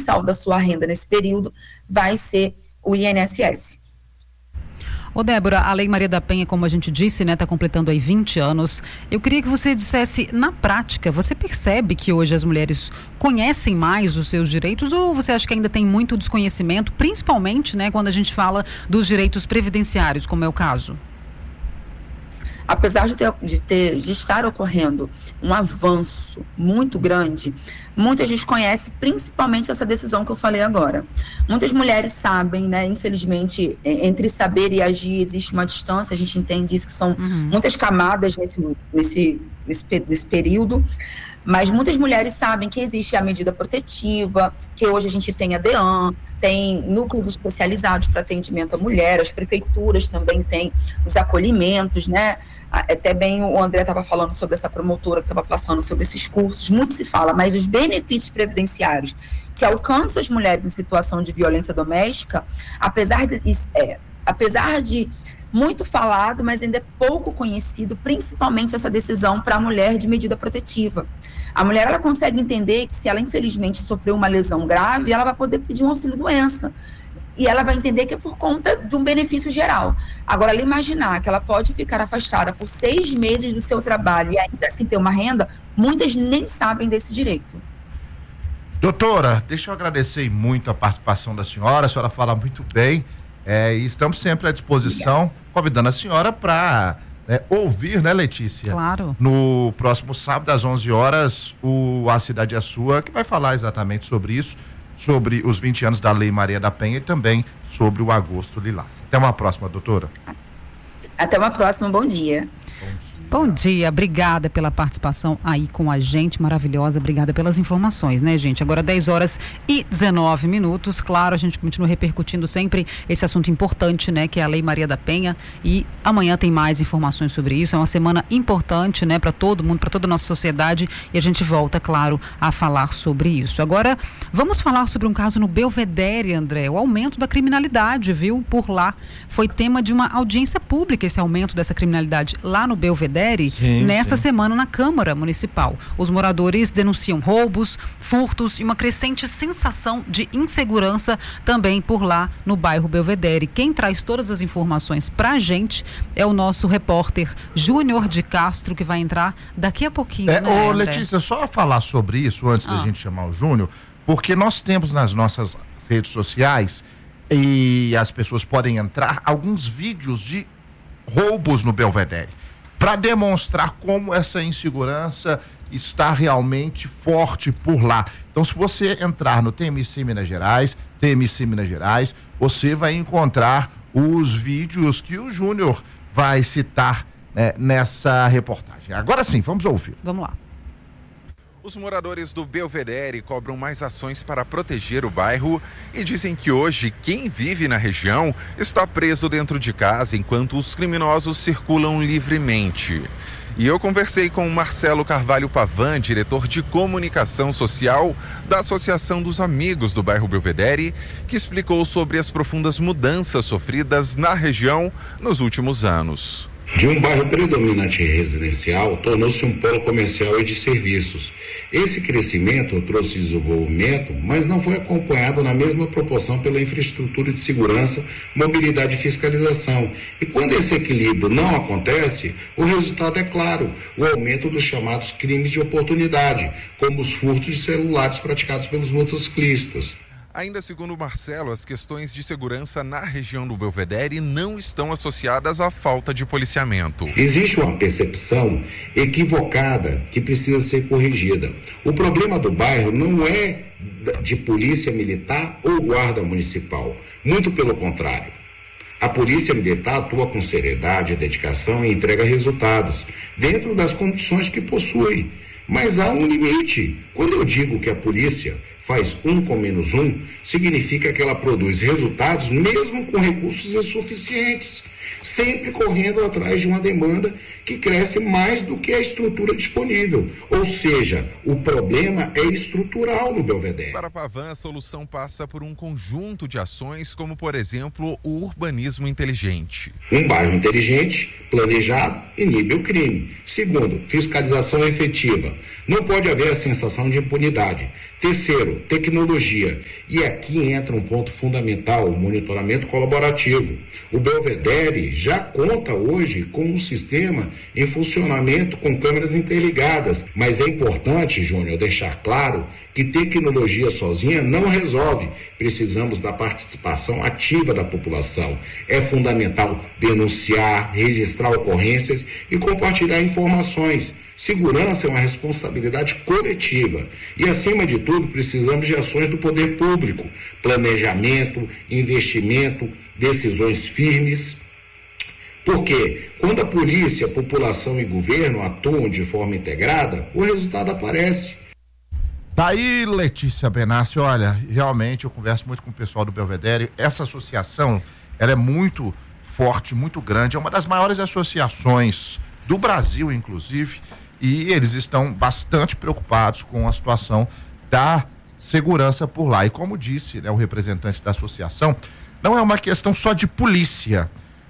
mensal da sua renda nesse período vai ser o INSS. Ô Débora, a Lei Maria da Penha, como a gente disse, né, está completando aí 20 anos. Eu queria que você dissesse, na prática, você percebe que hoje as mulheres conhecem mais os seus direitos ou você acha que ainda tem muito desconhecimento, principalmente, né, quando a gente fala dos direitos previdenciários, como é o caso? Apesar de estar ocorrendo um avanço muito grande, muitas desconhecem principalmente essa decisão que eu falei agora. Muitas mulheres sabem, né, infelizmente, entre saber e agir existe uma distância, a gente entende isso, que são muitas camadas nesse período, mas muitas mulheres sabem que existe a medida protetiva, que hoje a gente tem a DEAN, tem núcleos especializados para atendimento à mulher, as prefeituras também têm os acolhimentos, né? Até bem o André estava falando sobre essa promotora que estava passando sobre esses cursos, muito se fala, mas os benefícios previdenciários que alcançam as mulheres em situação de violência doméstica, apesar de muito falado, mas ainda é pouco conhecido, principalmente essa decisão para a mulher de medida protetiva. A mulher, ela consegue entender que se ela infelizmente sofreu uma lesão grave, ela vai poder pedir um auxílio-doença. E ela vai entender que é por conta de um benefício geral. Agora, ela imaginar que ela pode ficar afastada por 6 meses do seu trabalho e ainda assim ter uma renda, muitas nem sabem desse direito. Doutora, deixa eu agradecer muito a participação da senhora fala muito bem, e estamos sempre à disposição. Obrigada. Convidando a senhora para ouvir, né, Letícia? Claro. No próximo sábado, às 11 horas, A Cidade é Sua, que vai falar exatamente sobre isso, sobre os 20 anos da Lei Maria da Penha e também sobre o Agosto Lilás. Até uma próxima, doutora. Até uma próxima, bom dia. Bom dia, obrigada pela participação aí com a gente, maravilhosa, obrigada pelas informações, né, gente? Agora 10h19, claro, a gente continua repercutindo sempre esse assunto importante, né, que é a Lei Maria da Penha, e amanhã tem mais informações sobre isso. É uma semana importante, né, para todo mundo, para toda a nossa sociedade, e a gente volta, claro, a falar sobre isso. Agora, vamos falar sobre um caso no Belvedere, André, o aumento da criminalidade, viu, por lá. Foi tema de uma audiência pública esse aumento dessa criminalidade lá no Belvedere. Nesta semana na Câmara Municipal. Os moradores denunciam roubos, furtos e uma crescente sensação de insegurança também por lá no bairro Belvedere. Quem traz todas as informações pra gente é o nosso repórter Júnior de Castro, que vai entrar daqui a pouquinho. Ô, Letícia, só falar sobre isso antes da gente chamar o Júnior, porque nós temos nas nossas redes sociais, e as pessoas podem entrar, alguns vídeos de roubos no Belvedere, para demonstrar como essa insegurança está realmente forte por lá. Então, se você entrar no TMC Minas Gerais, você vai encontrar os vídeos que o Júnior vai citar, né, nessa reportagem. Agora sim, vamos ouvir. Vamos lá. Os moradores do Belvedere cobram mais ações para proteger o bairro e dizem que hoje quem vive na região está preso dentro de casa enquanto os criminosos circulam livremente. E eu conversei com o Marcelo Carvalho Pavan, diretor de comunicação social da Associação dos Amigos do bairro Belvedere, que explicou sobre as profundas mudanças sofridas na região nos últimos anos. De um bairro predominante residencial, tornou-se um polo comercial e de serviços. Esse crescimento trouxe desenvolvimento, mas não foi acompanhado na mesma proporção pela infraestrutura de segurança, mobilidade e fiscalização. E quando esse equilíbrio não acontece, o resultado é claro, o aumento dos chamados crimes de oportunidade, como os furtos de celulares praticados pelos motociclistas. Ainda segundo o Marcelo, as questões de segurança na região do Belvedere não estão associadas à falta de policiamento. Existe uma percepção equivocada que precisa ser corrigida. O problema do bairro não é de polícia militar ou guarda municipal. Muito pelo contrário. A polícia militar atua com seriedade e dedicação e entrega resultados, dentro das condições que possui. Mas há um limite. Quando eu digo que a polícia faz 1 com -1, significa que ela produz resultados mesmo com recursos insuficientes. sempre correndo atrás de uma demanda que cresce mais do que a estrutura disponível. Ou seja, o problema é estrutural no Belvedere. Para Pavan, a solução passa por um conjunto de ações, como, por exemplo, o urbanismo inteligente. Um bairro inteligente, planejado, inibe o crime. Segundo, fiscalização efetiva. Não pode haver a sensação de impunidade. Terceiro, tecnologia. E aqui entra um ponto fundamental, o monitoramento colaborativo. O Belvedere já conta hoje com um sistema em funcionamento com câmeras interligadas. Mas é importante, Júnior, deixar claro que tecnologia sozinha não resolve. Precisamos da participação ativa da população. É fundamental denunciar, registrar ocorrências e compartilhar informações. Segurança é uma responsabilidade coletiva e, acima de tudo, precisamos de ações do poder público, planejamento, investimento, decisões firmes. Porque quando a polícia, população e governo atuam de forma integrada, o resultado aparece. Daí, Letícia Benassi, olha, realmente eu converso muito com o pessoal do Belvedere. Essa associação, ela é muito forte, muito grande, é uma das maiores associações do Brasil, inclusive, e eles estão bastante preocupados com a situação da segurança por lá. E como disse, né, o representante da associação, não é uma questão só de polícia,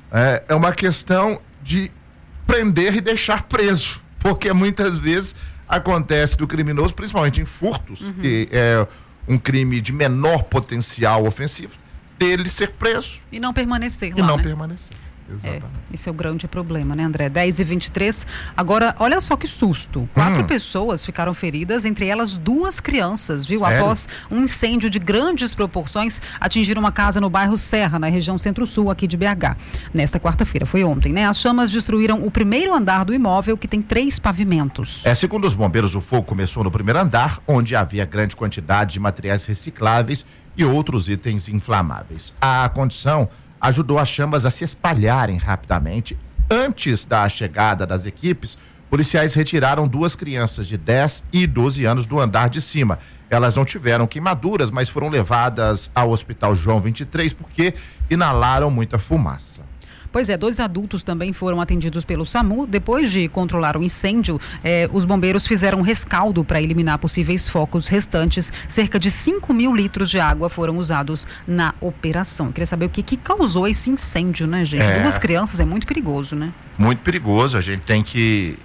é uma questão de prender e deixar preso, porque muitas vezes acontece do criminoso, principalmente em furtos, que é um crime de menor potencial ofensivo, dele ser preso. E não permanecer lá, E não né? permanecer. Exatamente. Esse é o grande problema, né, André? 10h23. Agora, olha só que susto. 4 pessoas ficaram feridas, entre elas 2 crianças, viu? Sério? Após um incêndio de grandes proporções atingir uma casa no bairro Serra, na região Centro-Sul, aqui de BH. Nesta quarta-feira, foi ontem, né? As chamas destruíram o primeiro andar do imóvel, que tem 3 pavimentos. Segundo os bombeiros, o fogo começou no primeiro andar, onde havia grande quantidade de materiais recicláveis e outros itens inflamáveis. A condição ajudou as chamas a se espalharem rapidamente. Antes da chegada das equipes, policiais retiraram 2 crianças de 10 e 12 anos do andar de cima. Elas não tiveram queimaduras, mas foram levadas ao Hospital João 23 porque inalaram muita fumaça. Pois é, 2 adultos também foram atendidos pelo SAMU. Depois de controlar o incêndio, os bombeiros fizeram um rescaldo para eliminar possíveis focos restantes. Cerca de 5.000 litros de água foram usados na operação. Eu queria saber o que causou esse incêndio, né, gente? 2 crianças é muito perigoso, né? Muito perigoso, a gente tem que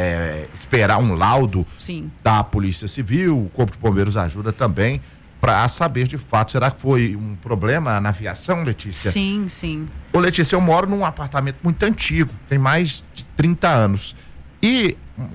esperar um laudo da Polícia Civil, o Corpo de Bombeiros ajuda também para saber de fato, será que foi um problema na aviação, Letícia? Sim, sim. Ô, Letícia, eu moro num apartamento muito antigo, tem mais de 30 anos. E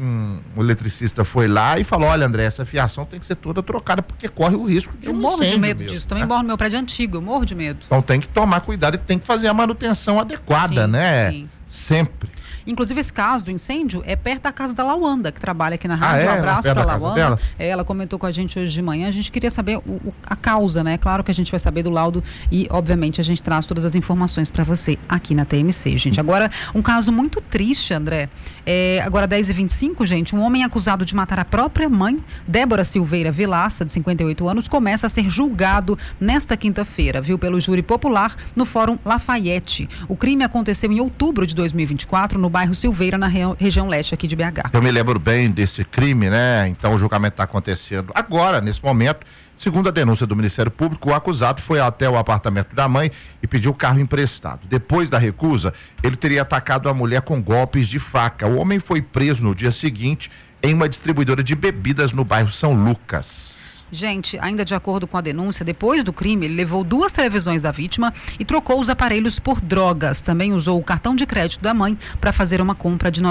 um eletricista foi lá e falou: olha, André, essa fiação tem que ser toda trocada porque corre o risco de eu morro de medo disso, também moro no meu prédio antigo, eu morro de medo. Então tem que tomar cuidado e tem que fazer a manutenção adequada, né? Sim. Sempre. Inclusive, esse caso do incêndio é perto da casa da Lawanda, que trabalha aqui na rádio. Um abraço para a Lawanda. Ela comentou com a gente hoje de manhã. A gente queria saber a causa, né? Claro que a gente vai saber do laudo e, obviamente, a gente traz todas as informações para você aqui na TMC, gente. Agora, um caso muito triste, André. Agora, 10h25, gente, um homem acusado de matar a própria mãe, Débora Silveira Vilaça, de 58 anos, começa a ser julgado nesta quinta-feira, viu? Pelo júri popular no Fórum Lafayette. O crime aconteceu em outubro de 2024, no bairro Silveira, na região leste aqui de BH. Eu me lembro bem desse crime, né? Então o julgamento está acontecendo agora, nesse momento. Segundo a denúncia do Ministério Público, o acusado foi até o apartamento da mãe e pediu o carro emprestado. Depois da recusa, ele teria atacado a mulher com golpes de faca. O homem foi preso no dia seguinte em uma distribuidora de bebidas no bairro São Lucas. Gente, ainda de acordo com a denúncia, depois do crime, ele levou 2 televisões da vítima e trocou os aparelhos por drogas. Também usou o cartão de crédito da mãe para fazer uma compra de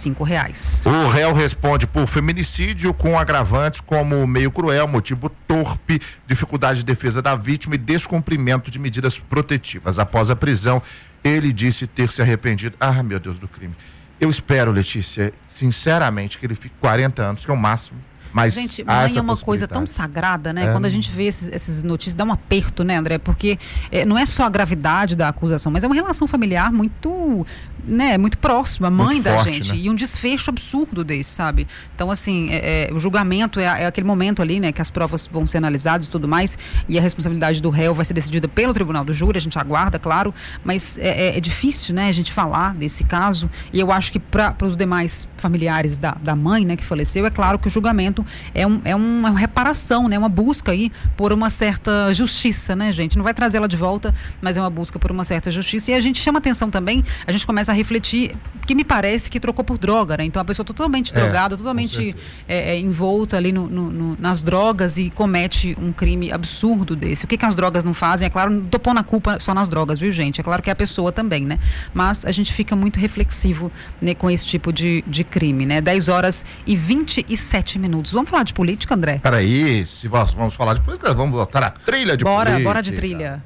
R$95. O réu responde por feminicídio com agravantes como meio cruel, motivo torpe, dificuldade de defesa da vítima e descumprimento de medidas protetivas. Após a prisão, ele disse ter se arrependido. Ah, meu Deus, do crime. Eu espero, Letícia, sinceramente, que ele fique 40 anos, que é o máximo. Mas gente, mãe é uma coisa tão sagrada, né? Quando a gente vê essas notícias, dá um aperto, né, André? Porque não é só a gravidade da acusação, mas é uma relação familiar muito, né, muito próxima, a mãe muito da forte, gente, né? E um desfecho absurdo desse, sabe? Então, assim, o julgamento é aquele momento ali, né, que as provas vão ser analisadas e tudo mais, e a responsabilidade do réu vai ser decidida pelo tribunal do júri, a gente aguarda, claro, mas é difícil, né, a gente falar desse caso, e eu acho que para os demais familiares da mãe, né, que faleceu, é claro que o julgamento é uma reparação, né, uma busca aí por uma certa justiça, né, gente? Não vai trazer ela de volta, mas é uma busca por uma certa justiça. E a gente chama atenção também, a gente começa a refletir, que me parece que trocou por droga, né? Então a pessoa totalmente drogada, totalmente envolta ali nas drogas e comete um crime absurdo desse. O que as drogas não fazem? É claro, não tô pondo a culpa só nas drogas, viu, gente? É claro que é a pessoa também, né? Mas a gente fica muito reflexivo, né, com esse tipo de crime, né? 10h27. Vamos falar de política, André? Peraí, se vamos falar de política, vamos botar a trilha de política. Bora de trilha.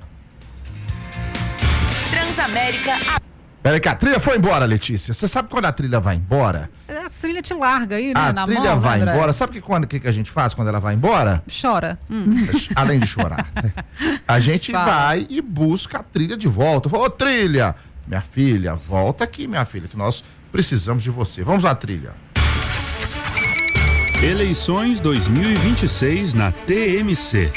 Transamérica. Peraí que a trilha foi embora, Letícia. Você sabe quando a trilha vai embora? A trilha te larga aí, né? A trilha vai embora. Sabe que a gente faz quando ela vai embora? Chora. Além de chorar, né? A gente vai e busca a trilha de volta. Ô, trilha! Minha filha, volta aqui, minha filha, que nós precisamos de você. Vamos lá, trilha. Eleições 2026 na TMC.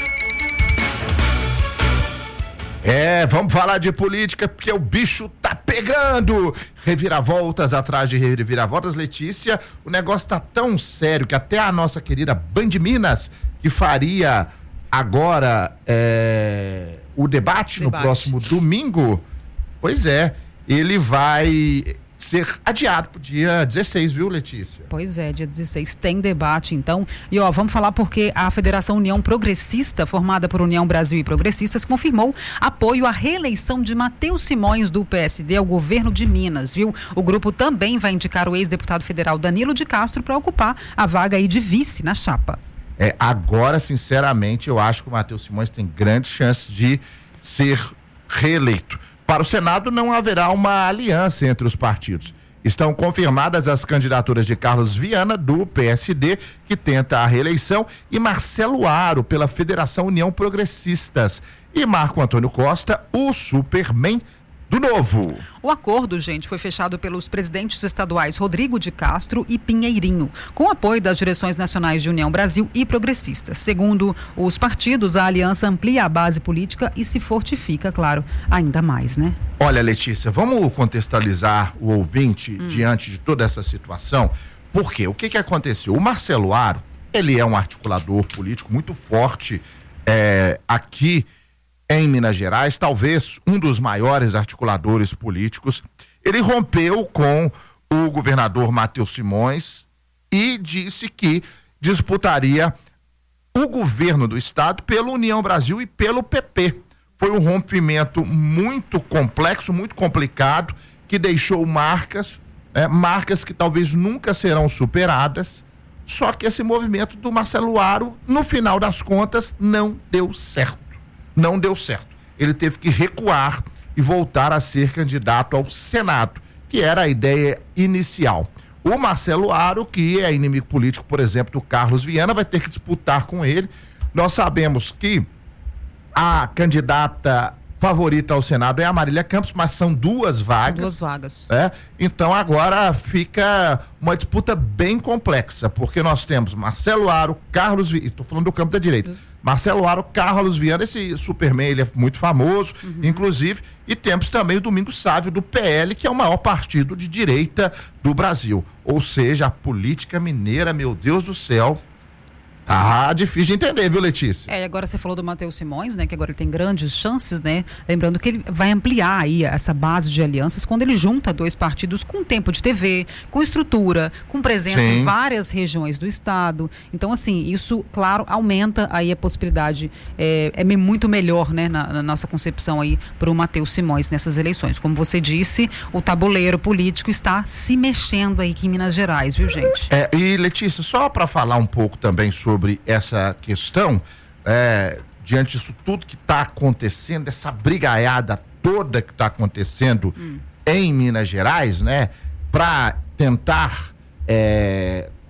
Vamos falar de política porque o bicho tá pegando. Reviravoltas atrás de reviravoltas, Letícia. O negócio tá tão sério que até a nossa querida Band Minas, que faria agora o debate no próximo domingo, pois ele vai ser adiado pro dia 16, viu, Letícia? Pois é, dia 16 tem debate, então. E vamos falar porque a Federação União Progressista, formada por União Brasil e Progressistas, confirmou apoio à reeleição de Matheus Simões do PSD ao governo de Minas, viu? O grupo também vai indicar o ex-deputado federal Danilo de Castro para ocupar a vaga aí de vice na chapa. Agora, sinceramente, eu acho que o Matheus Simões tem grandes chances de ser reeleito. Para o Senado não haverá uma aliança entre os partidos. Estão confirmadas as candidaturas de Carlos Viana, do PSD, que tenta a reeleição, e Marcelo Aro, pela Federação União Progressistas. E Marco Antônio Costa, o Superman do Novo. O acordo, gente, foi fechado pelos presidentes estaduais Rodrigo de Castro e Pinheirinho, com apoio das direções nacionais de União Brasil e Progressistas. Segundo os partidos, a aliança amplia a base política e se fortifica, claro, ainda mais, né? Olha, Letícia, vamos contextualizar o ouvinte diante de toda essa situação. Por quê? O que aconteceu? O Marcelo Aro, ele é um articulador político muito forte aqui em Minas Gerais, talvez um dos maiores articuladores políticos. Ele rompeu com o governador Matheus Simões e disse que disputaria o governo do estado pela União Brasil e pelo PP. Foi um rompimento muito complexo, muito complicado, que deixou marcas que talvez nunca serão superadas. Só que esse movimento do Marcelo Aro, no final das contas, não deu certo. Ele teve que recuar e voltar a ser candidato ao Senado, que era a ideia inicial. O Marcelo Aro, que é inimigo político, por exemplo, do Carlos Viana, vai ter que disputar com ele. Nós sabemos que a candidata favorita ao Senado é a Marília Campos, mas são duas vagas. Então agora fica uma disputa bem complexa, porque nós temos Marcelo Aro, Carlos Viana, estou falando do campo da direita, Marcelo Aro, Carlos Viana, esse Superman, ele é muito famoso, inclusive, e temos também o Domingos Sávio do PL, que é o maior partido de direita do Brasil. Ou seja, a política mineira, meu Deus do céu, difícil de entender, viu, Letícia? E agora você falou do Matheus Simões, né, que agora ele tem grandes chances, né, lembrando que ele vai ampliar aí essa base de alianças quando ele junta dois partidos com tempo de TV, com estrutura, com presença em várias regiões do estado. Então, assim, isso, claro, aumenta aí a possibilidade, é muito melhor, né, na nossa concepção aí para o Matheus Simões nessas eleições. Como você disse, o tabuleiro político está se mexendo aí aqui em Minas Gerais, viu, gente? E, Letícia, só para falar um pouco também sobre essa questão, diante disso tudo que está acontecendo, essa brigaiada toda que está acontecendo em Minas Gerais, né, para tentar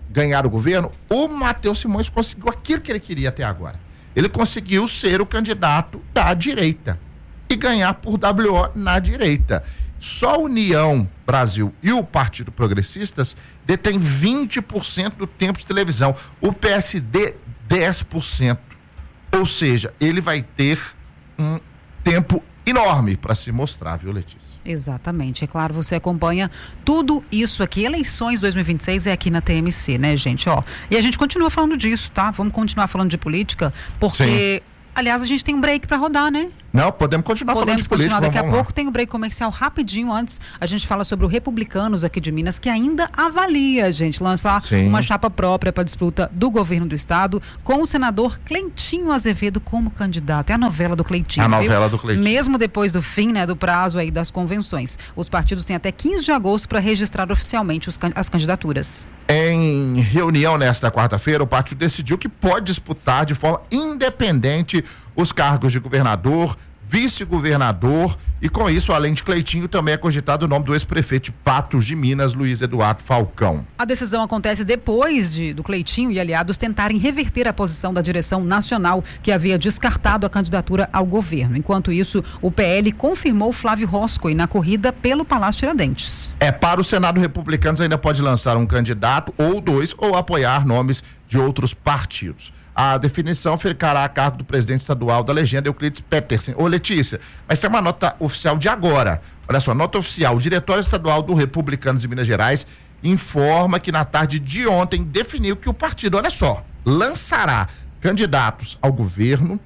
ganhar o governo, o Matheus Simões conseguiu aquilo que ele queria até agora. Ele conseguiu ser o candidato da direita e ganhar por WO na direita. Só a União Brasil e o Partido Progressistas detêm 20% do tempo de televisão. O PSD, 10%. Ou seja, ele vai ter um tempo enorme para se mostrar, viu, Letícia? Exatamente, é claro, você acompanha tudo isso aqui, eleições 2026 é aqui na TMC, né, gente, ó, e a gente continua falando disso, tá? Vamos continuar falando de política, porque, aliás, a gente tem um break para rodar, né? Não, podemos continuar falando de política. Daqui a pouco tem um break comercial rapidinho. Antes, a gente fala sobre o Republicanos aqui de Minas, que ainda avalia, gente, lançar uma chapa própria para disputa do governo do estado, com o senador Cleitinho Azevedo como candidato. É a novela do Cleitinho. A novela do Cleitinho. Mesmo depois do fim, né, do prazo aí das convenções. Os partidos têm até 15 de agosto para registrar oficialmente as candidaturas. Em reunião nesta quarta-feira, o partido decidiu que pode disputar de forma independente os cargos de governador, vice-governador, e com isso, além de Cleitinho, também é cogitado o nome do ex-prefeito de Patos de Minas, Luiz Eduardo Falcão. A decisão acontece depois do Cleitinho e aliados tentarem reverter a posição da direção nacional, que havia descartado a candidatura ao governo. Enquanto isso, o PL confirmou Flávio Roscoe na corrida pelo Palácio Tiradentes. Para o Senado, Republicanos ainda pode lançar um candidato ou dois, ou apoiar nomes de outros partidos. A definição ficará a cargo do presidente estadual da legenda, Euclides Petersen. Ô, Letícia, mas tem uma nota oficial de agora. Olha só, nota oficial. O Diretório Estadual do Republicanos de Minas Gerais informa que na tarde de ontem definiu que o partido, olha só, lançará candidatos ao governo,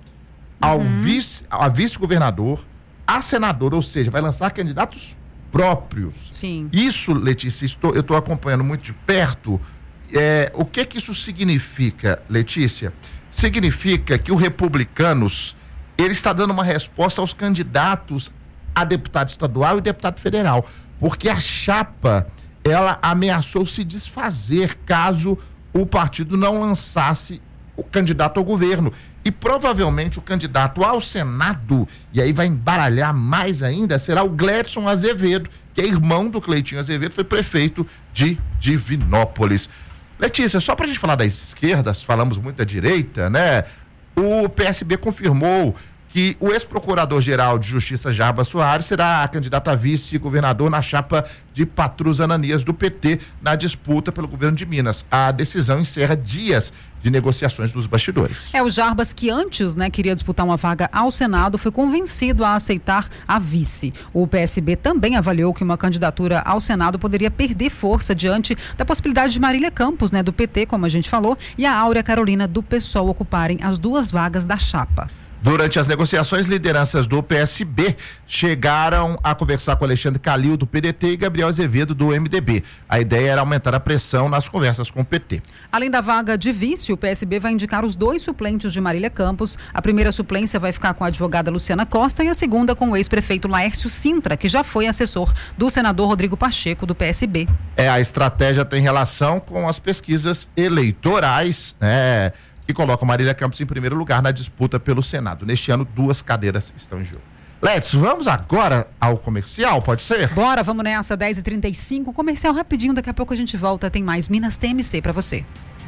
a vice-governador, a senador, ou seja, vai lançar candidatos próprios. Sim. Isso, Letícia, eu estou acompanhando muito de perto. O que isso significa, Letícia? Significa que o Republicanos, ele está dando uma resposta aos candidatos a deputado estadual e deputado federal, porque a chapa, ela ameaçou se desfazer caso o partido não lançasse o candidato ao governo. E provavelmente o candidato ao Senado, e aí vai embaralhar mais ainda, será o Gledson Azevedo, que é irmão do Cleitinho Azevedo, foi prefeito de Divinópolis. Letícia, só pra gente falar das esquerdas, falamos muito da direita, né? O PSB confirmou que o ex-procurador-geral de Justiça Jarbas Soares será candidato a vice-governador na chapa de Patrus Ananias do PT na disputa pelo governo de Minas. A decisão encerra dias de negociações dos bastidores. O Jarbas, que antes, né, queria disputar uma vaga ao Senado, foi convencido a aceitar a vice. O PSB também avaliou que uma candidatura ao Senado poderia perder força diante da possibilidade de Marília Campos, né, do PT, como a gente falou, e a Áurea Carolina do PSOL ocuparem as duas vagas da chapa. Durante as negociações, lideranças do PSB chegaram a conversar com Alexandre Calil, do PDT, e Gabriel Azevedo, do MDB. A ideia era aumentar a pressão nas conversas com o PT. Além da vaga de vice, o PSB vai indicar os 2 suplentes de Marília Campos. A primeira suplência vai ficar com a advogada Luciana Costa e a segunda com o ex-prefeito Laércio Sintra, que já foi assessor do senador Rodrigo Pacheco, do PSB. A estratégia tem relação com as pesquisas eleitorais, né? Que colocam Marília Campos em primeiro lugar na disputa pelo Senado. Neste ano, 2 cadeiras estão em jogo. Let's, vamos agora ao comercial, pode ser? Bora, vamos nessa, 10h35, comercial rapidinho, daqui a pouco a gente volta, tem mais Minas TMC pra você.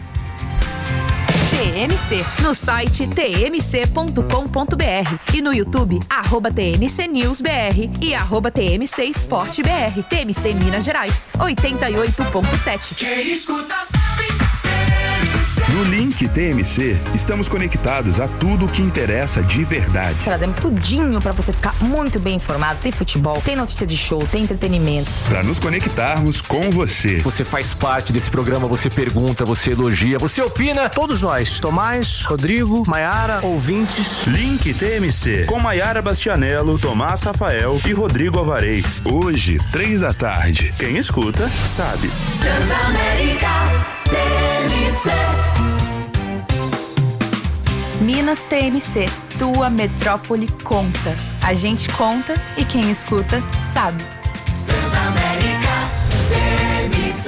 TMC, no site tmc.com.br e no YouTube, @TMCNewsBR e @TMC Esporte BR. TMC Minas Gerais, 88.7. Quem escuta sabe. No Link TMC, estamos conectados a tudo o que interessa de verdade. Trazemos tudinho para você ficar muito bem informado. Tem futebol, tem notícia de show, tem entretenimento. Para nos conectarmos com você. Você faz parte desse programa, você pergunta, você elogia, você opina. Todos nós, Tomás, Rodrigo, Maiara, ouvintes. Link TMC, com Maiara Bastianello, Tomás Rafael e Rodrigo Alvarez. Hoje, 3h. Quem escuta, sabe. Transamérica TMC. Minas TMC, tua metrópole conta. A gente conta e quem escuta sabe. Transamérica TMC.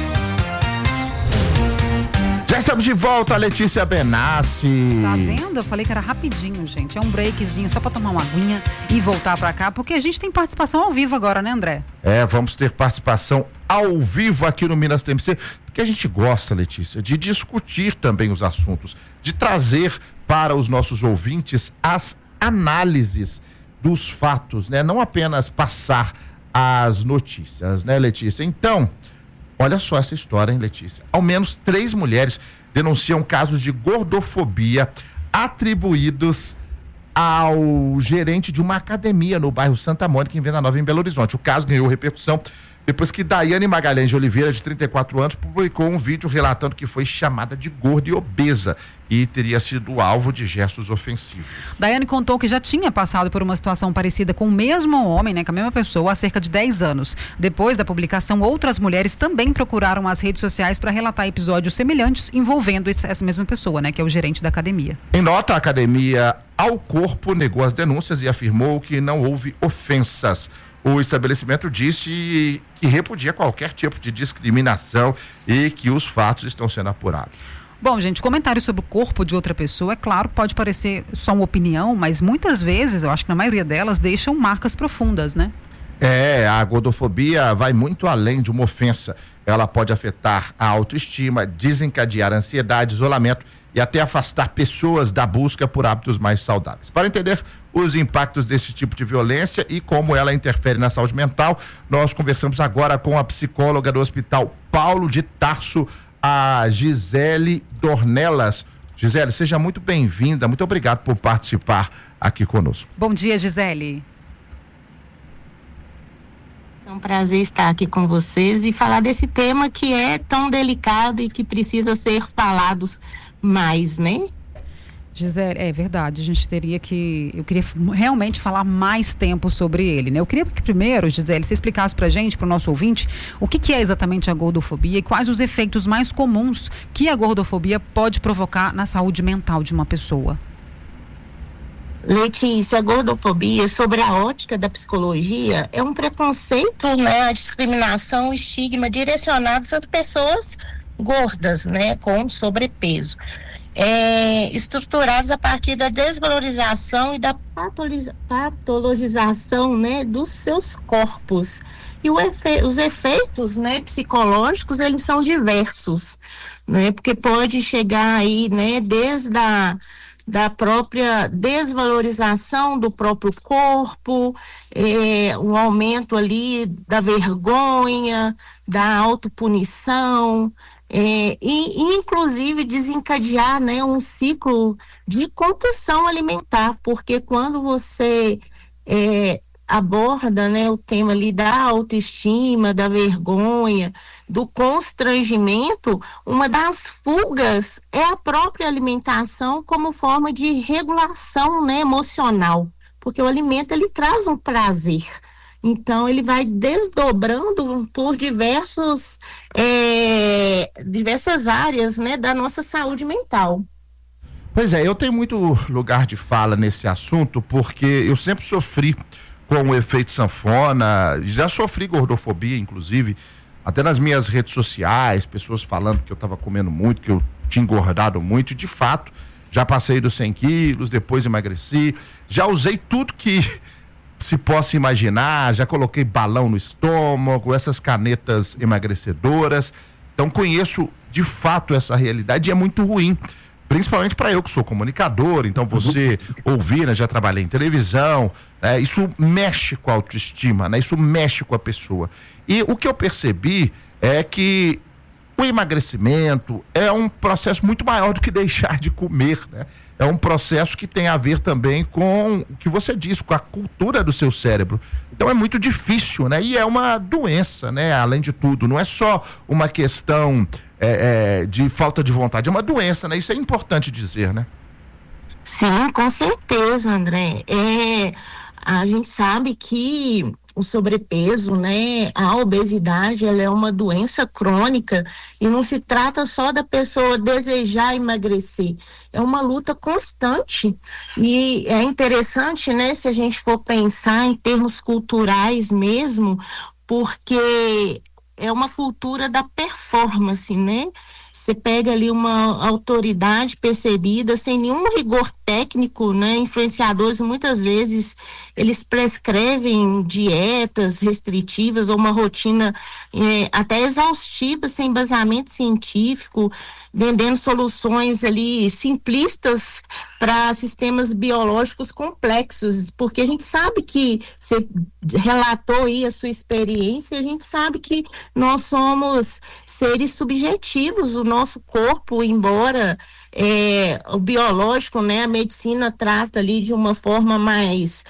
Já estamos de volta, Letícia Benassi. Tá vendo? Eu falei que era rapidinho, gente. É um breakzinho só pra tomar uma aguinha e voltar pra cá, porque a gente tem participação ao vivo agora, né, André? Vamos ter participação ao vivo aqui no Minas TMC, porque a gente gosta, Letícia, de discutir também os assuntos, de trazer para os nossos ouvintes as análises dos fatos, né? Não apenas passar as notícias, né, Letícia? Então, olha só essa história, hein, Letícia? Ao menos 3 mulheres denunciam casos de gordofobia atribuídos ao gerente de uma academia no bairro Santa Mônica, em Venda Nova, em Belo Horizonte. O caso ganhou repercussão depois que Daiane Magalhães de Oliveira, de 34 anos, publicou um vídeo relatando que foi chamada de gorda e obesa e teria sido alvo de gestos ofensivos. Daiane contou que já tinha passado por uma situação parecida com o mesmo homem, né, com a mesma pessoa, há cerca de 10 anos. Depois da publicação, outras mulheres também procuraram as redes sociais para relatar episódios semelhantes envolvendo essa mesma pessoa, né, que é o gerente da academia. Em nota, a academia Ao Corpo negou as denúncias e afirmou que não houve ofensas. O estabelecimento disse que repudia qualquer tipo de discriminação e que os fatos estão sendo apurados. Bom, gente, comentários sobre o corpo de outra pessoa, é claro, pode parecer só uma opinião, mas muitas vezes, eu acho que na maioria delas, deixam marcas profundas, né? A gordofobia vai muito além de uma ofensa. Ela pode afetar a autoestima, desencadear ansiedade, isolamento e até afastar pessoas da busca por hábitos mais saudáveis. Para entender os impactos desse tipo de violência e como ela interfere na saúde mental, nós conversamos agora com a psicóloga do Hospital Paulo de Tarso, a Gisele Dornelas. Gisele, seja muito bem-vinda, muito obrigado por participar aqui conosco. Bom dia, Gisele. É um prazer estar aqui com vocês e falar desse tema que é tão delicado e que precisa ser falado mais, né? Gisele, é verdade, eu queria realmente falar mais tempo sobre ele, né? Eu queria que primeiro, Gisele, você explicasse pra gente, pro nosso ouvinte, o que é exatamente a gordofobia e quais os efeitos mais comuns que a gordofobia pode provocar na saúde mental de uma pessoa. Letícia, a gordofobia, sobre a ótica da psicologia, é um preconceito, né, a discriminação, o estigma direcionados às pessoas gordas, né, com sobrepeso, estruturados a partir da desvalorização e da patologização, né, dos seus corpos. E os efeitos, né, psicológicos, eles são diversos, né, porque pode chegar aí, né, desde da própria desvalorização do próprio corpo, o aumento ali da vergonha, da autopunição, e inclusive desencadear, né, um ciclo de compulsão alimentar, porque quando você aborda, né, o tema ali da autoestima, da vergonha, do constrangimento, uma das fugas é a própria alimentação como forma de regulação, né, emocional, porque o alimento ele traz um prazer, então ele vai desdobrando por diversas áreas, né, da nossa saúde mental. Pois é, eu tenho muito lugar de fala nesse assunto porque eu sempre sofri com o efeito sanfona, já sofri gordofobia, inclusive, até nas minhas redes sociais, pessoas falando que eu estava comendo muito, que eu tinha engordado muito, e de fato, já passei dos 100 quilos, depois emagreci, já usei tudo que se possa imaginar, já coloquei balão no estômago, essas canetas emagrecedoras, então conheço de fato essa realidade e é muito ruim. Principalmente para eu que sou comunicador, então você ouvir, né, já trabalhei em televisão, isso mexe com a autoestima, né, isso mexe com a pessoa. E o que eu percebi é que o emagrecimento é um processo muito maior do que deixar de comer, né? É um processo que tem a ver também com o que você disse, com a cultura do seu cérebro. Então é muito difícil, né? E é uma doença, né? Além de tudo, não é só uma questão de falta de vontade, é uma doença, né? Isso é importante dizer, né? Sim, com certeza, André. A gente sabe que o sobrepeso, né, a obesidade, ela é uma doença crônica e não se trata só da pessoa desejar emagrecer, é uma luta constante e é interessante, né, se a gente for pensar em termos culturais mesmo, porque é uma cultura da performance, né? Você pega ali uma autoridade percebida, sem nenhum rigor técnico, né? Influenciadores, muitas vezes, eles prescrevem dietas restritivas ou uma rotina até exaustiva, sem embasamento científico, vendendo soluções ali simplistas para sistemas biológicos complexos, porque a gente sabe que, você relatou aí a sua experiência, a gente sabe que nós somos seres subjetivos, o nosso corpo, embora o biológico, né, a medicina trata ali de uma forma mais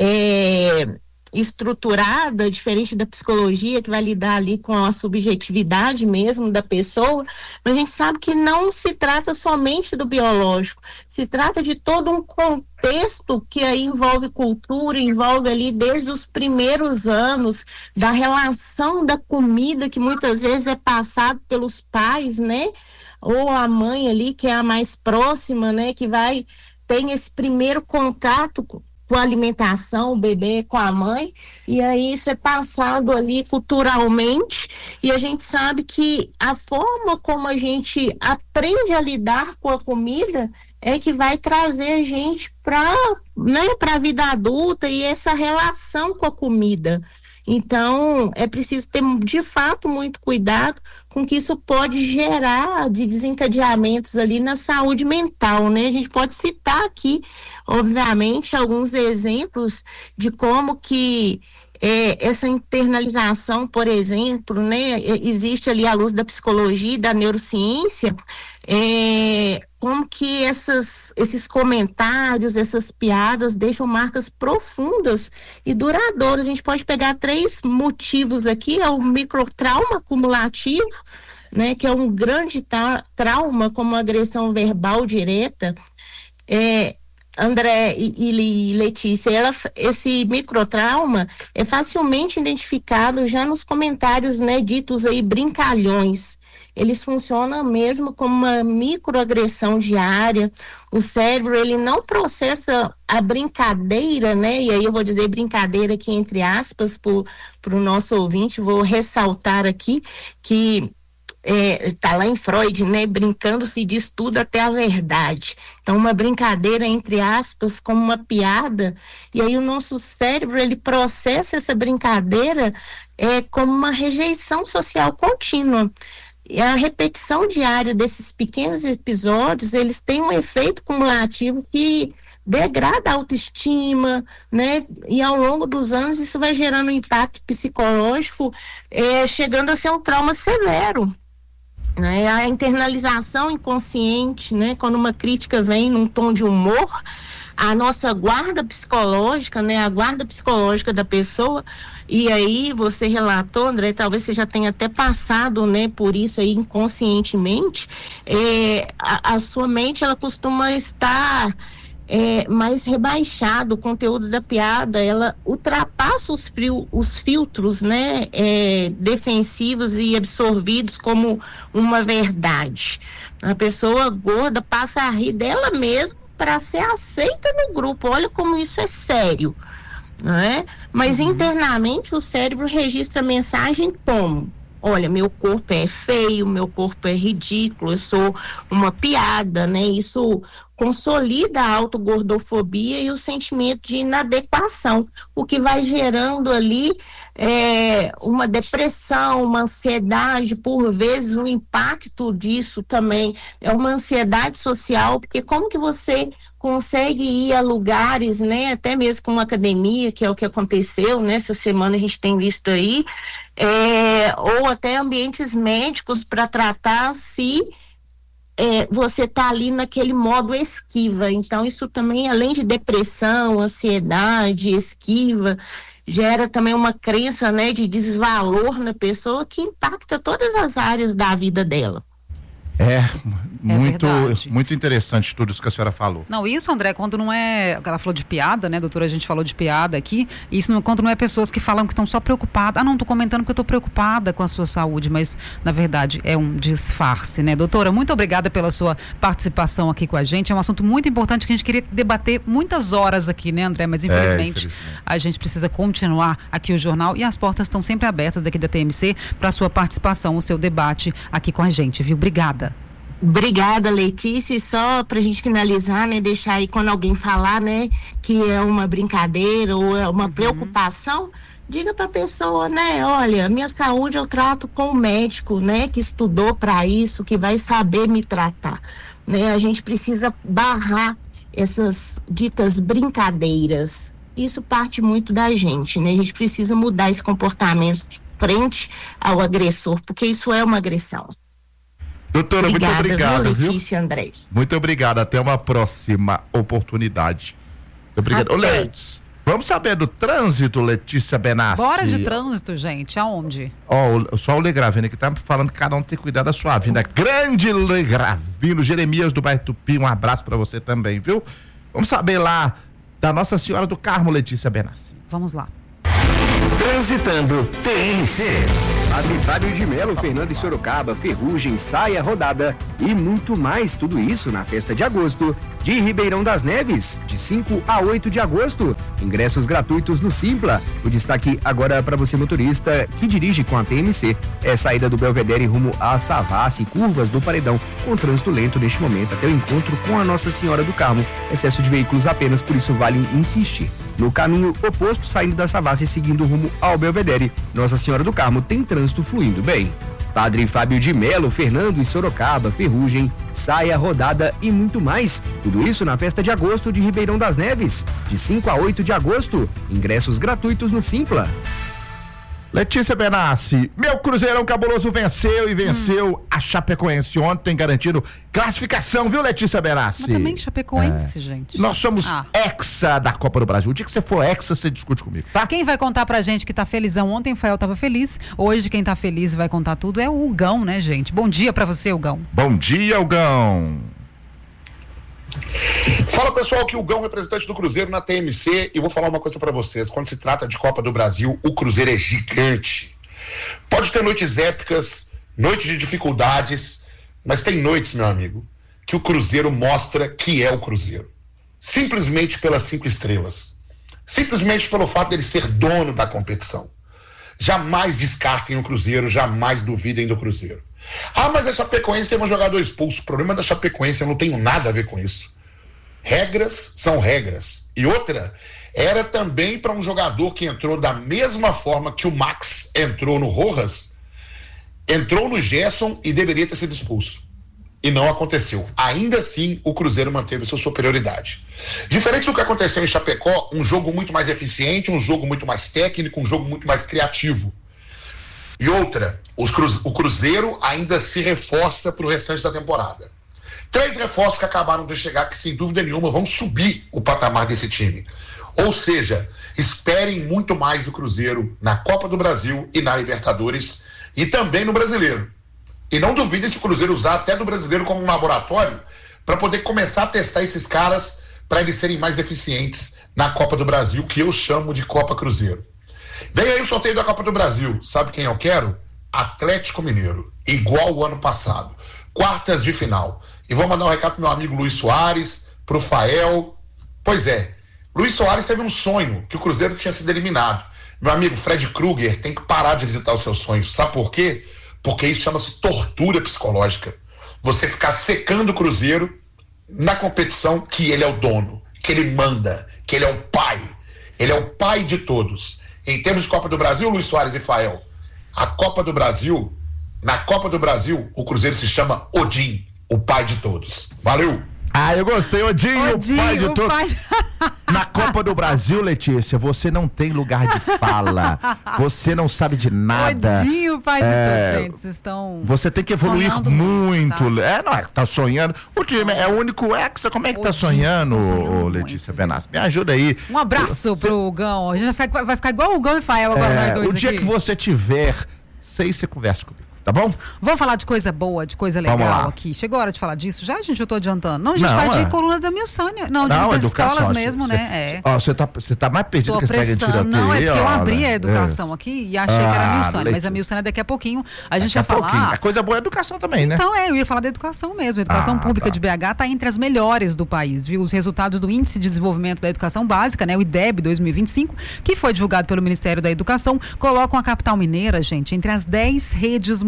estruturada, diferente da psicologia, que vai lidar ali com a subjetividade mesmo da pessoa, mas a gente sabe que não se trata somente do biológico, se trata de todo um contexto que aí envolve cultura, envolve ali desde os primeiros anos, da relação da comida, que muitas vezes é passado pelos pais, né, ou a mãe ali, que é a mais próxima, né, que tem esse primeiro contato com a alimentação, o bebê com a mãe, e aí isso é passado ali culturalmente, e a gente sabe que a forma como a gente aprende a lidar com a comida é que vai trazer a gente para a vida adulta e essa relação com a comida. Então, é preciso ter, de fato, muito cuidado com o que isso pode gerar de desencadeamentos ali na saúde mental, né? A gente pode citar aqui, obviamente, alguns exemplos de como que essa internalização, por exemplo, né, existe ali à luz da psicologia e da neurociência, como que esses comentários, essas piadas deixam marcas profundas e duradouras. A gente pode pegar 3 motivos aqui: é o microtrauma acumulativo, né, que é um grande trauma, como agressão verbal direta. André e Letícia, esse microtrauma é facilmente identificado já nos comentários, né, ditos aí brincalhões. Eles funcionam mesmo como uma microagressão diária. O cérebro, ele não processa a brincadeira, né? E aí eu vou dizer brincadeira aqui entre aspas para o nosso ouvinte, vou ressaltar aqui que tá lá em Freud, né? Brincando se diz tudo até a verdade. Então, uma brincadeira, entre aspas, como uma piada, e aí o nosso cérebro, ele processa essa brincadeira como uma rejeição social contínua. E a repetição diária desses pequenos episódios, eles têm um efeito cumulativo que degrada a autoestima, né? E ao longo dos anos isso vai gerando um impacto psicológico, chegando a ser um trauma severo. Né? A internalização inconsciente, né? Quando uma crítica vem num tom de humor, a nossa guarda psicológica, né? A guarda psicológica da pessoa, e aí você relatou, André, talvez você já tenha até passado, né, por isso aí inconscientemente, a sua mente, ela costuma estar mais rebaixado, o conteúdo da piada, ela ultrapassa os filtros, né, defensivos e absorvidos como uma verdade. A pessoa gorda passa a rir dela mesma para ser aceita no grupo. Olha como isso é sério, não é? Mas internamente o cérebro registra a mensagem como: olha, meu corpo é feio, meu corpo é ridículo, eu sou uma piada, né? Isso consolida a autogordofobia e o sentimento de inadequação, o que vai gerando ali uma depressão, uma ansiedade, por vezes o impacto disso também é uma ansiedade social, porque como que você consegue ir a lugares, né, até mesmo com uma academia, que é o que aconteceu nessa semana, a gente tem visto aí, ou até ambientes médicos para tratar se você está ali naquele modo esquiva. Então isso também, além de depressão, ansiedade, esquiva, gera também uma crença, né, de desvalor na pessoa que impacta todas as áreas da vida dela. Muito interessante tudo isso que a senhora falou. Não, isso, André, quando não é... Ela falou de piada, né, doutora? A gente falou de piada aqui. Isso quando não é pessoas que falam que estão só preocupadas. Não, tô comentando porque eu tô preocupada com a sua saúde, mas na verdade é um disfarce, né? Doutora, muito obrigada pela sua participação aqui com a gente. É um assunto muito importante que a gente queria debater muitas horas aqui, né, André? Mas infelizmente a gente precisa continuar aqui o jornal, e as portas estão sempre abertas daqui da TMC para a sua participação, o seu debate aqui com a gente, viu? Obrigada. Obrigada, Letícia. E só pra gente finalizar, né, deixar aí quando alguém falar, né, que é uma brincadeira ou é uma preocupação, diga pra pessoa, né, olha, minha saúde eu trato com o médico, né, que estudou para isso, que vai saber me tratar, né? A gente precisa barrar essas ditas brincadeiras. Isso parte muito da gente, né? A gente precisa mudar esse comportamento frente ao agressor, porque isso é uma agressão. Doutora, muito obrigado, viu? Letícia, André. Muito obrigado, até uma próxima oportunidade. Muito obrigado. Ô, Letícia, vamos saber do trânsito, Letícia Benassi. Bora de trânsito, gente, aonde? Só o Legravino que tá falando que cada um tem que cuidar da sua vida. Grande Legravino, Jeremias do bairro Tupi, um abraço pra você também, viu? Vamos saber lá da Nossa Senhora do Carmo, Letícia Benassi. Vamos lá. Transitando TMC. Padre Fábio de Melo, Fernando e Sorocaba, Ferrugem, Saia, Rodada e muito mais. Tudo isso na festa de agosto de Ribeirão das Neves, de 5 a 8 de agosto. Ingressos gratuitos no Simpla. O destaque agora para você, motorista que dirige com a TMC. É saída do Belvedere rumo a Savassi, curvas do Paredão, com trânsito lento neste momento até o encontro com a Nossa Senhora do Carmo. Excesso de veículos apenas, por isso vale insistir. No caminho oposto, saindo da Savassi e seguindo rumo ao Belvedere, Nossa Senhora do Carmo tem trânsito fluindo bem. Padre Fábio de Melo, Fernando e Sorocaba, Ferrugem, Saia, Rodada e muito mais. Tudo isso na festa de agosto de Ribeirão das Neves, de 5 a 8 de agosto. Ingressos gratuitos no Simpla. Letícia Benassi, meu Cruzeirão cabuloso venceu a Chapecoense ontem, garantindo classificação, viu, Letícia Benassi? Mas também Chapecoense, gente. Nós somos hexa da Copa do Brasil. O dia que você for hexa, você discute comigo, tá? Quem vai contar pra gente que tá felizão? Ontem o Fael tava feliz, hoje quem tá feliz e vai contar tudo é o Hugão, né, gente? Bom dia pra você, Hugão. Bom dia, Hugão. Fala, pessoal, que o Gão, representante do Cruzeiro na TMC, e vou falar uma coisa pra vocês. Quando se trata de Copa do Brasil, o Cruzeiro é gigante. Pode ter noites épicas, noites de dificuldades, mas tem noites, meu amigo, que o Cruzeiro mostra que é o Cruzeiro. Simplesmente pelas 5 estrelas. Simplesmente pelo fato dele ser dono da competição. Jamais descartem o Cruzeiro, jamais duvidem do Cruzeiro. Ah, mas a Chapecoense tem um jogador expulso. O problema da Chapecoense, eu não tenho nada a ver com isso. Regras são regras. E outra, era também para um jogador que entrou da mesma forma que o Max entrou no Rojas, entrou no Gerson e deveria ter sido expulso. E não aconteceu. Ainda assim, o Cruzeiro manteve sua superioridade. Diferente do que aconteceu em Chapecó, um jogo muito mais eficiente, um jogo muito mais técnico, um jogo muito mais criativo. E outra, o Cruzeiro ainda se reforça para o restante da temporada. 3 reforços que acabaram de chegar, que sem dúvida nenhuma vão subir o patamar desse time. Ou seja, esperem muito mais do Cruzeiro na Copa do Brasil e na Libertadores e também no Brasileiro. E não duvidem se o Cruzeiro usar até do Brasileiro como um laboratório para poder começar a testar esses caras para eles serem mais eficientes na Copa do Brasil, que eu chamo de Copa Cruzeiro. Vem aí o sorteio da Copa do Brasil. Sabe quem eu quero? Atlético Mineiro, igual o ano passado. Quartas de final. E vou mandar um recado pro meu amigo Luiz Soares, pro Fael. Pois é, Luiz Soares teve um sonho, que o Cruzeiro tinha sido eliminado. Meu amigo Fred Krueger tem que parar de visitar os seus sonhos. Sabe por quê? Porque isso chama-se tortura psicológica. Você ficar secando o Cruzeiro na competição que ele é o dono, que ele manda, que ele é o pai. Ele é o pai de todos. Em termos de Copa do Brasil, Luiz Soares e Fael, a Copa do Brasil, na Copa do Brasil, o Cruzeiro se chama Odin, o pai de todos. Valeu! Ah, eu gostei, Odin, o pai de todos. Na Copa do Brasil, Letícia, você não tem lugar de fala. Você não sabe de nada. Odinho, pai de todos, gente, vocês estão... Você tem que evoluir muito. Tá? Não é que tá sonhando. O time é o único hexa. Como é que tá sonhando, Letícia Benassi? Me ajuda aí. Um abraço pro Gão. A gente vai ficar igual o Gão e Fael agora, nós dois o dia aqui. Que você tiver, você conversa comigo. Tá bom? Vamos falar de coisa boa, de coisa legal aqui. Chegou a hora de falar disso? Já, gente, eu tô adiantando. Não, a gente vai de coluna da Milsânia. Não, de escolas mesmo, né? Você tá mais perdido que essa tiroteio. Não, é porque eu abri a educação aqui e achei que era a Milsânia. Mas a Milsânia daqui a pouquinho a gente vai falar. A coisa boa é a educação também, né? Então, eu ia falar da educação mesmo. A educação pública de BH tá entre as melhores do país, viu? Os resultados do Índice de Desenvolvimento da Educação Básica, né? O IDEB 2025, que foi divulgado pelo Ministério da Educação, colocam a capital mineira, gente, entre as 10 redes municipais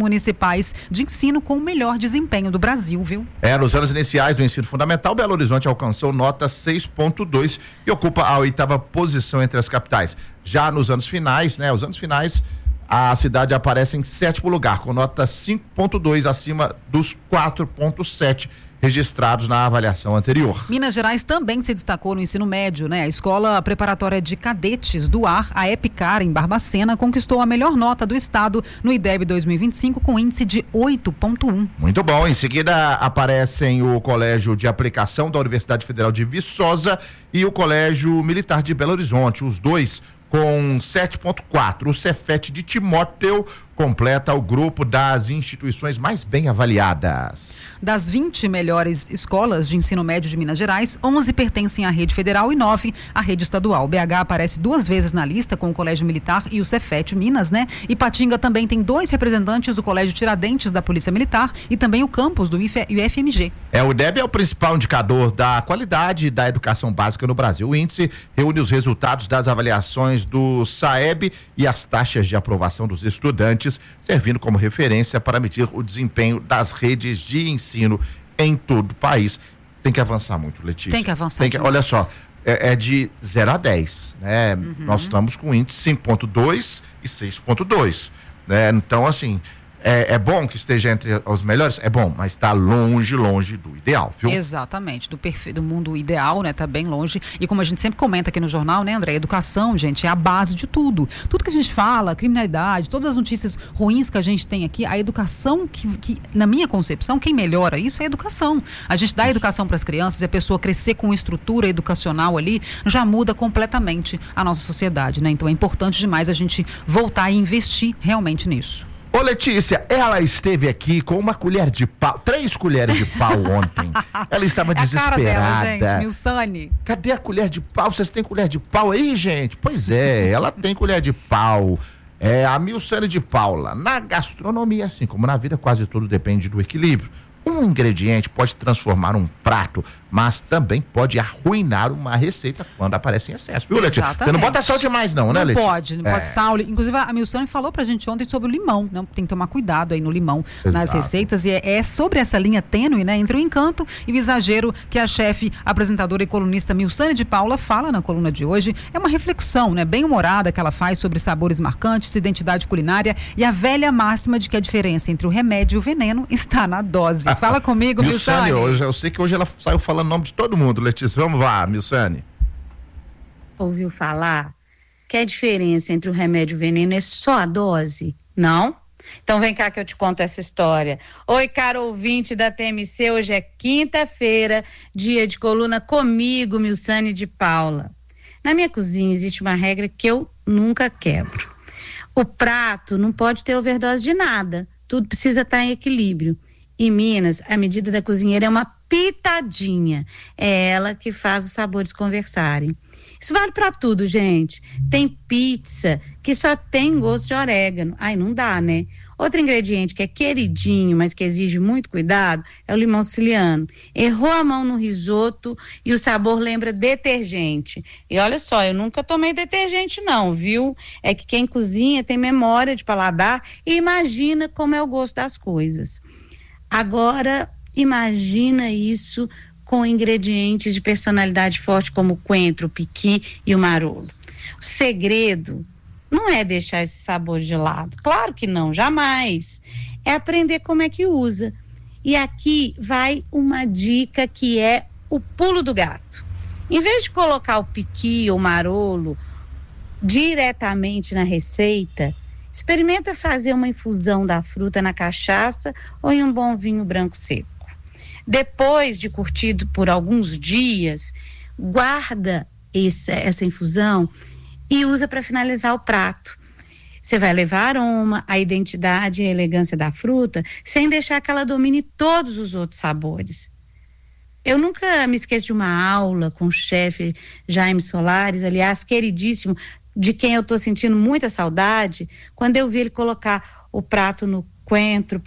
municipais de ensino com o melhor desempenho do Brasil, viu? Nos anos iniciais do ensino fundamental, Belo Horizonte alcançou nota 6.2 e ocupa a 8ª posição entre as capitais. Já nos anos finais, a cidade aparece em 7º lugar, com nota 5.2 acima dos 4.7 registrados na avaliação anterior. Minas Gerais também se destacou no ensino médio, né? A Escola Preparatória de Cadetes do Ar, a EPICAR, em Barbacena, conquistou a melhor nota do estado no IDEB 2025 com índice de 8.1. Muito bom. Em seguida aparecem o Colégio de Aplicação da Universidade Federal de Viçosa e o Colégio Militar de Belo Horizonte, os dois com 7.4. O Cefet de Timóteo completa o grupo das instituições mais bem avaliadas. Das 20 melhores escolas de ensino médio de Minas Gerais, 11 pertencem à rede federal e 9 à rede estadual. O BH aparece 2 vezes na lista com o Colégio Militar e o Cefet Minas, né? Ipatinga também tem 2 representantes do Colégio Tiradentes da Polícia Militar e também o campus do UFMG. O IDEB é o principal indicador da qualidade da educação básica no Brasil. O índice reúne os resultados das avaliações do SAEB e as taxas de aprovação dos estudantes, servindo como referência para medir o desempenho das redes de ensino em todo o país. Tem que avançar muito, Letícia. Tem que avançar. Olha só, é de 0 a 10, né? Nós estamos com índice 5.2 e 6.2, né? Então, assim, é bom que esteja entre os melhores, é bom, mas está longe do ideal, viu? Exatamente, do mundo ideal, né? Tá bem longe. E como a gente sempre comenta aqui no jornal, né, André? Educação, gente, é a base de tudo. Tudo que a gente fala, criminalidade, todas as notícias ruins que a gente tem aqui, a educação que na minha concepção, quem melhora isso é a educação. A gente dá educação para as crianças e a pessoa crescer com estrutura educacional ali, já muda completamente a nossa sociedade, né? Então é importante demais a gente voltar e investir realmente nisso. Ô Letícia, ela esteve aqui com uma colher de pau, 3 colheres de pau ontem. Ela estava desesperada. A cara dela, gente, Milsane. Cadê a colher de pau? Vocês têm colher de pau aí, gente? Pois é, ela tem colher de pau. A Milsane de Paula. Na gastronomia, assim como na vida, quase tudo depende do equilíbrio. Um ingrediente pode transformar um prato, mas também pode arruinar uma receita quando aparece em excesso, viu, Letícia? Você não bota sal demais não, né, Letícia? Não pode sal. Inclusive, a Milsane falou pra gente ontem sobre o limão, né? Tem que tomar cuidado aí no limão, nas receitas, e é sobre essa linha tênue, né, entre o encanto e o exagero que a chefe, apresentadora e colunista Milsane de Paula fala na coluna de hoje. É uma reflexão, né, bem humorada que ela faz sobre sabores marcantes, identidade culinária e a velha máxima de que a diferença entre o remédio e o veneno está na dose. Fala comigo, Milsane. Eu sei que hoje ela saiu falando o nome de todo mundo, Letícia. Vamos lá, Milsane. Ouviu falar que a diferença entre o remédio e o veneno é só a dose? Não? Então vem cá que eu te conto essa história. Oi, caro ouvinte da TMC, hoje é quinta-feira, dia de coluna comigo, Milsane de Paula. Na minha cozinha existe uma regra que eu nunca quebro. O prato não pode ter overdose de nada, tudo precisa estar em equilíbrio. Em Minas, a medida da cozinheira é uma pitadinha. É ela que faz os sabores conversarem. Isso vale pra tudo, gente. Tem pizza que só tem gosto de orégano. Ai, não dá, né? Outro ingrediente que é queridinho, mas que exige muito cuidado, é o limão siciliano. Errou a mão no risoto e o sabor lembra detergente. E olha só, eu nunca tomei detergente não, viu? É que quem cozinha tem memória de paladar e imagina como é o gosto das coisas. Agora, imagina isso com ingredientes de personalidade forte como o coentro, o piqui e o marolo. O segredo não é deixar esse sabor de lado, claro que não, jamais. É aprender como é que usa. E aqui vai uma dica que é o pulo do gato. Em vez de colocar o piqui ou o marolo diretamente na receita, experimenta fazer uma infusão da fruta na cachaça ou em um bom vinho branco seco. Depois de curtido por alguns dias, guarda essa infusão e usa para finalizar o prato. Você vai levar aroma, a identidade e a elegância da fruta sem deixar que ela domine todos os outros sabores. Eu nunca me esqueço de uma aula com o chefe Jaime Solares, aliás, queridíssimo, de quem eu tô sentindo muita saudade. Quando eu vi ele colocar o prato no coentro,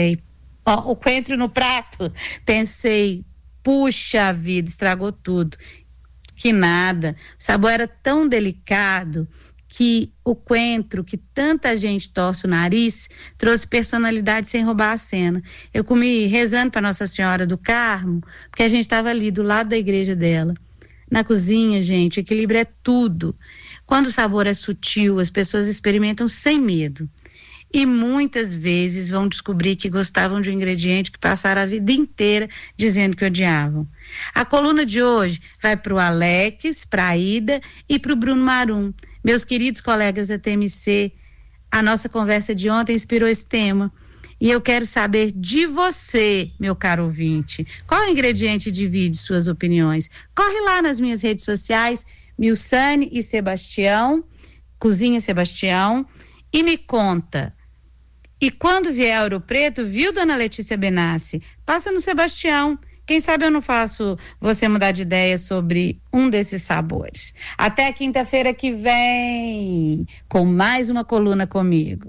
o coentro no prato, pensei, puxa vida, estragou tudo. Que nada, o sabor era tão delicado que o coentro, que tanta gente torce o nariz, trouxe personalidade sem roubar a cena. Eu comi rezando para Nossa Senhora do Carmo, porque a gente estava ali do lado da igreja dela. Na cozinha, gente, o equilíbrio é tudo. Quando o sabor é sutil, as pessoas experimentam sem medo. E muitas vezes vão descobrir que gostavam de um ingrediente que passaram a vida inteira dizendo que odiavam. A coluna de hoje vai para o Alex, para a Ida e para o Bruno Marum. Meus queridos colegas da TMC, a nossa conversa de ontem inspirou esse tema. E eu quero saber de você, meu caro ouvinte, qual ingrediente divide suas opiniões? Corre lá nas minhas redes sociais, Milsane e Sebastião, Cozinha Sebastião, e me conta. E quando vier a Ouro Preto, viu, dona Letícia Benassi? Passa no Sebastião. Quem sabe eu não faço você mudar de ideia sobre um desses sabores. Até quinta-feira que vem, com mais uma coluna comigo.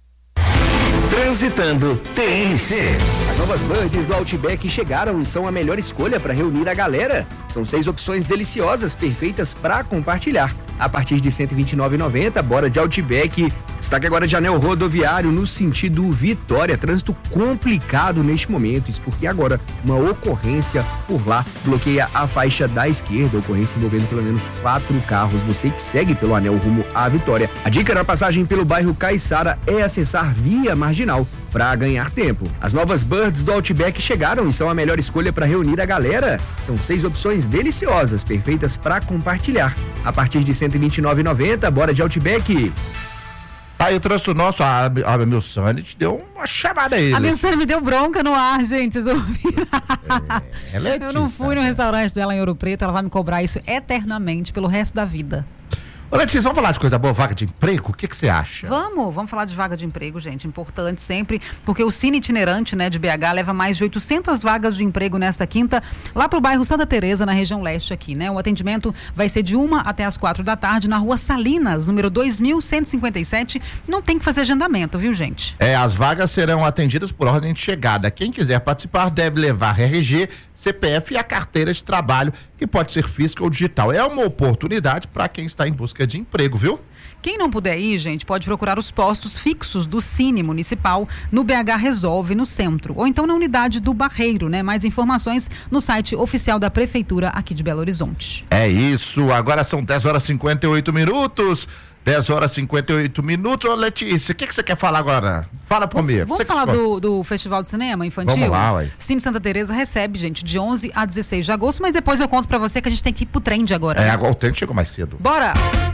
Transitando TMC. As novas birds do Outback chegaram e são a melhor escolha para reunir a galera. São 6 opções deliciosas, perfeitas para compartilhar. A partir de R$ 129,90, bora de Outback. Destaque agora de anel rodoviário no sentido Vitória. Trânsito complicado neste momento. Isso porque agora uma ocorrência por lá bloqueia a faixa da esquerda. Ocorrência envolvendo pelo menos 4 carros. Você que segue pelo anel rumo à Vitória. A dica na passagem pelo bairro Caiçara é acessar via marginal para ganhar tempo. As novas birds do Outback chegaram e são a melhor escolha para reunir a galera. São 6 opções deliciosas, perfeitas para compartilhar. A partir de R$ 129,90, bora de Outback. Aí o trânsito nosso, a Milsane te deu uma chamada aí. A Milsane me deu bronca no ar, gente, vocês ouviram? Eu não fui no restaurante dela em Ouro Preto, ela vai me cobrar isso eternamente pelo resto da vida. Ô, Letícia, vamos falar de coisa boa, vaga de emprego? O que você acha? Vamos falar de vaga de emprego, gente, importante sempre, porque o Cine Itinerante, né, de BH leva mais de 800 vagas de emprego nesta quinta, lá pro bairro Santa Teresa, na região leste aqui, né? O atendimento vai ser de 1 até as 4 da tarde na rua Salinas, número 2157, não tem que fazer agendamento, viu, gente? As vagas serão atendidas por ordem de chegada. Quem quiser participar deve levar RG, CPF e a carteira de trabalho, que pode ser física ou digital. É uma oportunidade para quem está em busca de emprego, viu? Quem não puder ir, gente, pode procurar os postos fixos do Cine Municipal no BH Resolve, no centro, ou então na unidade do Barreiro, né? Mais informações no site oficial da Prefeitura aqui de Belo Horizonte. É isso, agora são 10h58. 10h58. Ô, Letícia, o que você quer falar agora? Fala comigo. Vamos falar do Festival de Cinema Infantil? Vamos lá, ué. Cine Santa Teresa recebe, gente, de 11 a 16 de agosto, mas depois eu conto pra você que a gente tem que ir pro trend agora. Agora o trend chegou mais cedo. Bora!